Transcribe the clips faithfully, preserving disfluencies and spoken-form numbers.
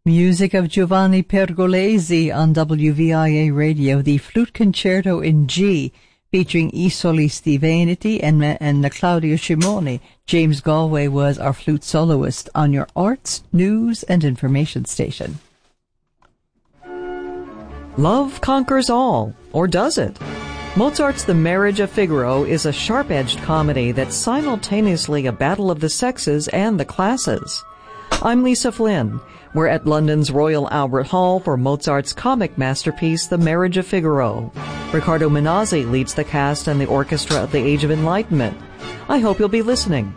Music of Giovanni Pergolesi on W V I A Radio, the Flute Concerto in G, featuring I Solisti Veneti and, and Claudio Cimoni. James Galway was our flute soloist on your arts, news, and information station. Love conquers all, or does it? Mozart's The Marriage of Figaro is a sharp-edged comedy that's simultaneously a battle of the sexes and the classes. I'm Lisa Flynn. We're at London's Royal Albert Hall for Mozart's comic masterpiece, The Marriage of Figaro. Riccardo Minazzi leads the cast and the orchestra of the Age of Enlightenment. I hope you'll be listening.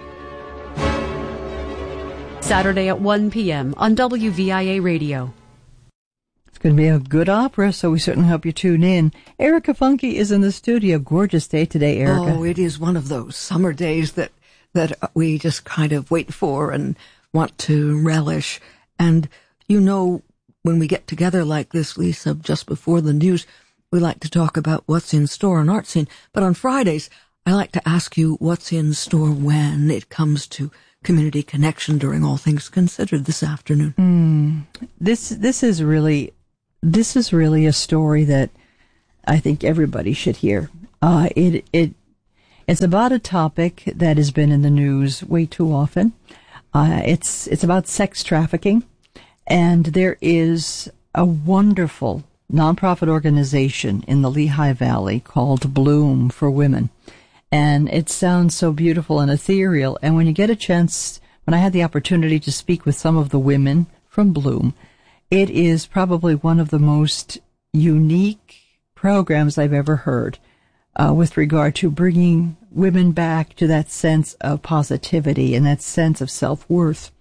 Saturday at one p.m. on W V I A Radio. It's going to be a good opera, so we certainly hope you tune in. Erica Funke is in the studio. Gorgeous day today, Erica. Oh, it is one of those summer days that, that we just kind of wait for and want to relish. And, you know, when we get together like this, Lisa, just before the news, we like to talk about what's in store on Art Scene. But on Fridays, I like to ask you what's in store when it comes to community connection during All Things Considered this afternoon. Mm, this this is really this is really a story that I think everybody should hear. Uh, it it it's about a topic that has been in the news way too often. Uh, it's it's about sex trafficking, and there is a wonderful nonprofit organization in the Lehigh Valley called Bloom for Women, and it sounds so beautiful and ethereal. And when you get a chance, when I had the opportunity to speak with some of the women from Bloom, it is probably one of the most unique programs I've ever heard uh, with regard to bringing women back to that sense of positivity and that sense of self-worth.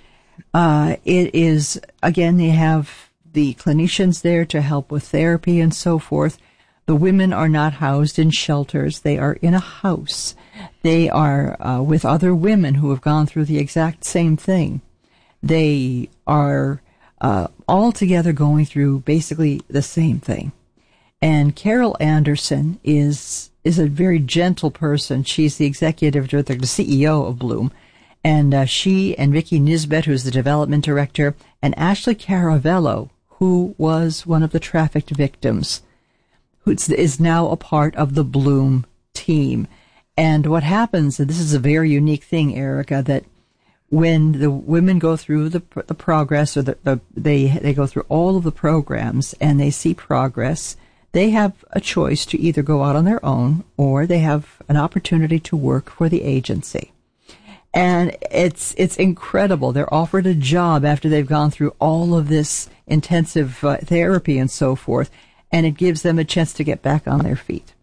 Uh, it is, again, they have the clinicians there to help with therapy and so forth. The women are not housed in shelters. They are in a house. They are uh, with other women who have gone through the exact same thing. They are uh, all together going through basically the same thing. And Carol Anderson is is a very gentle person. She's the executive director, the C E O of Bloom. And uh, she and Vicky Nisbet, who's the development director, and Ashley Caravello, who was one of the trafficked victims, who is now a part of the Bloom team. And what happens, and this is a very unique thing, Erica, that when the women go through the the progress, or the, the they they go through all of the programs and they see progress, they have a choice to either go out on their own or they have an opportunity to work for the agency. And it's it's incredible. They're offered a job after they've gone through all of this intensive uh, therapy and so forth, and it gives them a chance to get back on their feet.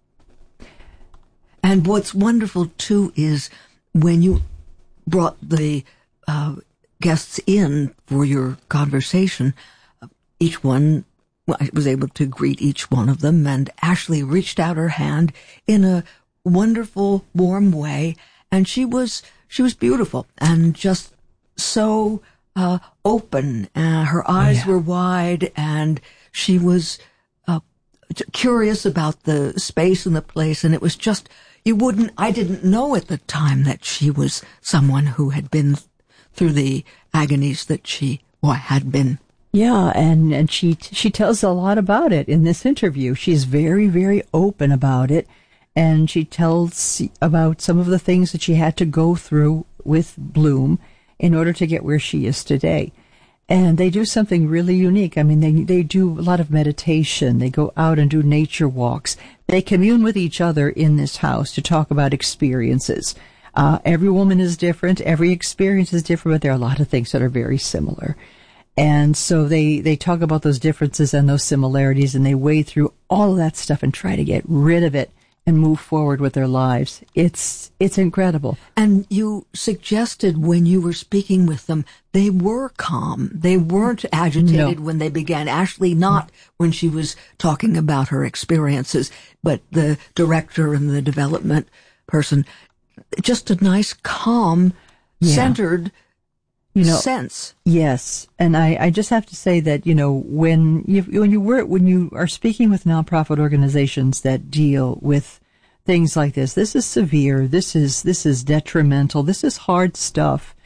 And what's wonderful, too, is when you brought the uh, guests in for your conversation, each one, well, I was able to greet each one of them, and Ashley reached out her hand in a wonderful, warm way, and she was she was beautiful and just so uh, open. Uh, her eyes oh, yeah. were wide, and she was uh, curious about the space and the place, and it was just, you wouldn't, I didn't know at the time that she was someone who had been through the agonies that she well, had been. Yeah, and, and she she tells a lot about it in this interview. She's very, very open about it, and she tells about some of the things that she had to go through with Bloom in order to get where she is today. And they do something really unique. I mean, they they do a lot of meditation. They go out and do nature walks. They commune with each other in this house to talk about experiences. Uh, every woman is different. Every experience is different, but there are a lot of things that are very similar. And so they, they talk about those differences and those similarities, and they wade through all of that stuff and try to get rid of it and move forward with their lives. It's it's incredible. And you suggested when you were speaking with them, they were calm. They weren't agitated no. when they began. Ashley, not when she was talking about her experiences, but the director and the development person, just a nice, calm, yeah. centered you know, sense. Yes, and I, I just have to say that, you know, when you when you were when you are speaking with nonprofit organizations that deal with things like this, this is severe. This is this is detrimental. This is hard stuff,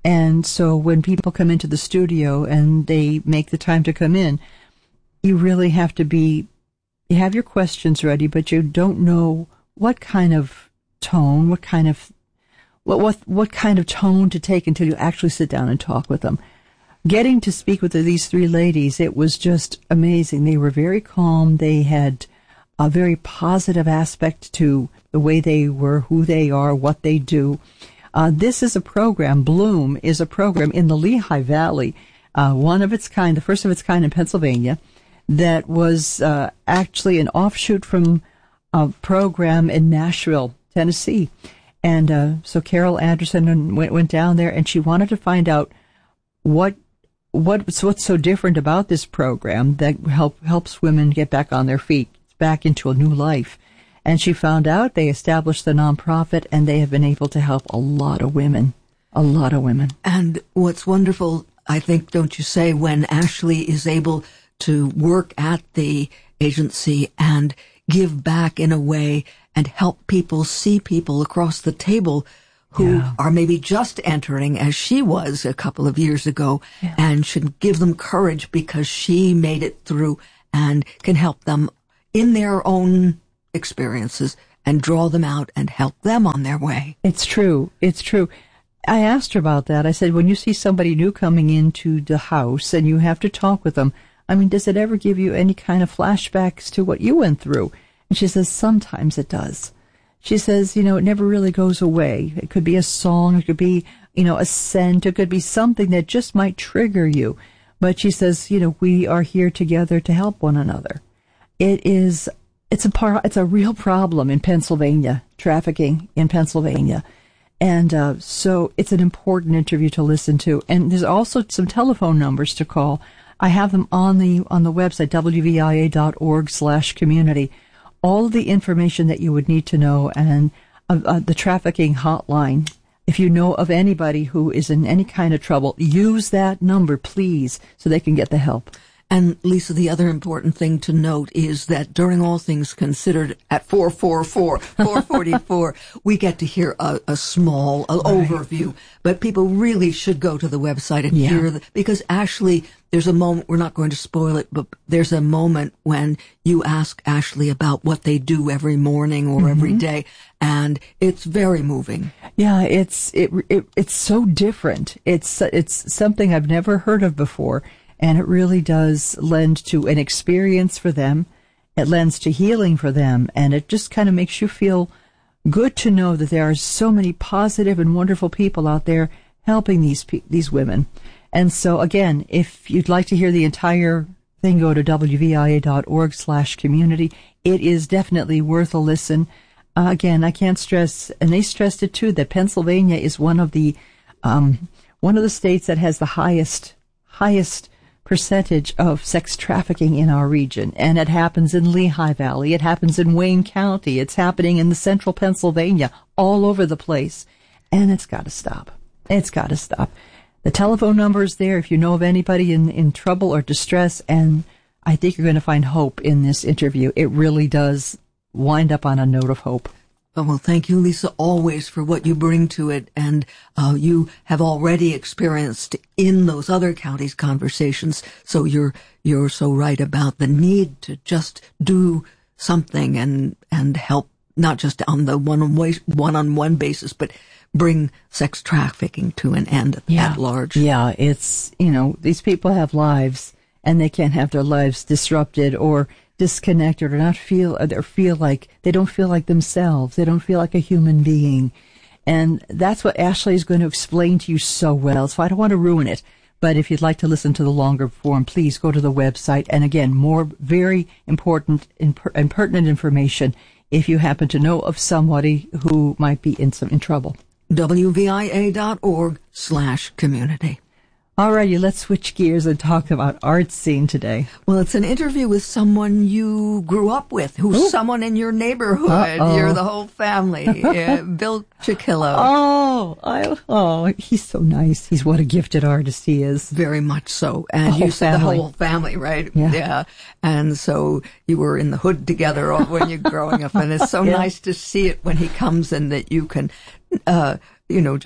And so when people come into the studio and they make the time to come in, you really have to be, you have your questions ready, but you don't know what kind of tone, what kind of, what, what, what kind of tone to take until you actually sit down and talk with them. Getting to speak with these three ladies, it was just amazing. They were very calm. They had a very positive aspect to the way they were, who they are, what they do. Uh, this is a program, Bloom is a program in the Lehigh Valley, uh, one of its kind, the first of its kind in Pennsylvania, that was uh, actually an offshoot from a program in Nashville, Tennessee. And uh, so Carol Anderson went, went down there, and she wanted to find out what what what's so different about this program that help helps women get back on their feet, back into a new life. And she found out they established the nonprofit, and they have been able to help a lot of women, a lot of women. And what's wonderful, I think, don't you say, when Ashley is able to work at the agency and give back in a way and help people see people across the table who yeah. are maybe just entering, as she was a couple of years ago, yeah. and should give them courage because she made it through and can help them in their own experiences and draw them out and help them on their way. It's true. It's true. I asked her about that. I said, when you see somebody new coming into the house and you have to talk with them, I mean, does it ever give you any kind of flashbacks to what you went through? And she says, sometimes it does. She says, you know, it never really goes away. It could be a song, it could be, you know, a scent, it could be something that just might trigger you. But she says, you know, we are here together to help one another. It is, it's a par, it's a real problem in Pennsylvania, trafficking in Pennsylvania. And uh, so it's an important interview to listen to. And there's also some telephone numbers to call. I have them on the on the website, W V I A dot org slash community. All of the information that you would need to know, and uh, uh, the trafficking hotline. If you know of anybody who is in any kind of trouble, use that number, please, so they can get the help. And Lisa, the other important thing to note is that during All Things Considered at four forty-four, four forty-four, we get to hear a, a small a right. overview. But people really should go to the website and yeah. hear the, because Ashley, there's a moment, we're not going to spoil it, but there's a moment when you ask Ashley about what they do every morning or mm-hmm. every day, and it's very moving. Yeah, it's it, it it's so different. It's it's something I've never heard of before. And it really does lend to an experience for them. It lends to healing for them. And it just kind of makes you feel good to know that there are so many positive and wonderful people out there helping these pe- these women. And so, again, if you'd like to hear the entire thing, go to W V I A dot org slash community. It is definitely worth a listen. Uh, again, I can't stress, and they stressed it too, that Pennsylvania is one of the um, one of the states that has the highest highest percentage of sex trafficking in our region. And it happens in Lehigh Valley. It happens in Wayne County. It's happening in the central Pennsylvania, all over the place. And it's got to stop. It's got to stop. The telephone number is there if you know of anybody in, in trouble or distress. And I think you're going to find hope in this interview. It really does wind up on a note of hope. Oh, well, thank you, Lisa, always for what you bring to it. And uh, you have already experienced in those other counties conversations. So you're you're so right about the need to just do something and and help, not just on the one-on-one, one-on-one basis, but bring sex trafficking to an end yeah. at large. Yeah, it's, you know, these people have lives, and they can't have their lives disrupted or disconnected or not feel or feel like they don't feel like themselves. They don't feel like a human being. And that's what Ashley is going to explain to you so well. So I don't want to ruin it. But if you'd like to listen to the longer form, please go to the website. And again, more very important and pertinent information if you happen to know of somebody who might be in some in trouble. W V I A dot org slash community. Alrighty, let's switch gears and talk about art scene today. Well, it's an interview with someone you grew up with, who's Ooh. someone in your neighborhood. Uh-oh. You're the whole family. uh, Bill Chiquillo. Oh, I, oh, he's so nice. He's what a gifted artist he is. Very much so. And you said the whole family, right? Yeah. yeah. And so you were in the hood together when you're growing up, and it's so yeah. nice to see it when he comes and that you can, uh, you know, just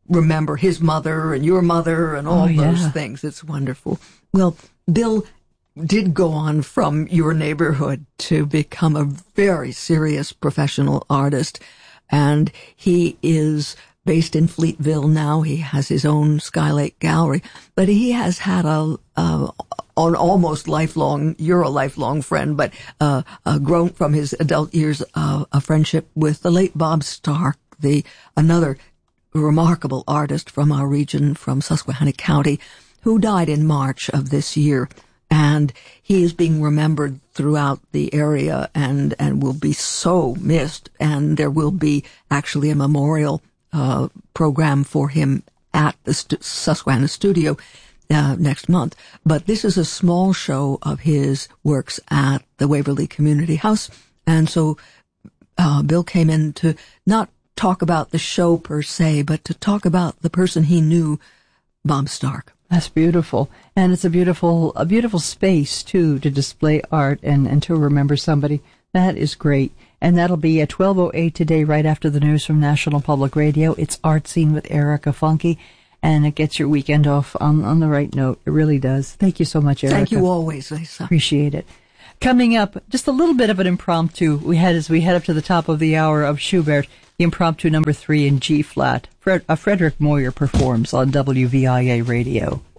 remember his mother and your mother and all Oh, yeah. those things. It's wonderful. Well, Bill did go on from your neighborhood to become a very serious professional artist, and he is based in Fleetville now. He has his own Skylake Gallery, but he has had a, a an almost lifelong, you're a lifelong friend, but uh, uh, grown from his adult years, uh, a friendship with the late Bob Stark, the another remarkable artist from our region, from Susquehanna County, who died in March of this year. And he is being remembered throughout the area and, and will be so missed. And there will be actually a memorial uh, program for him at the stu- Susquehanna studio uh, next month. But this is a small show of his works at the Waverly Community House. And so uh, Bill came in to not talk about the show per se, but to talk about the person he knew, Bob Stark. That's beautiful. And it's a beautiful, a beautiful space too, to display art and, and to remember somebody. That is great. And that'll be at twelve oh eight today, right after the news from National Public Radio. It's Art Scene with Erica Funke, and it gets your weekend off on, on the right note. It really does. Thank you so much, Erica. Thank you always, Lisa. Appreciate it. Coming up, just a little bit of an impromptu we had as we head up to the top of the hour of Schubert, the impromptu number three in G flat. Fred, uh, Frederick Moyer performs on W V I A Radio.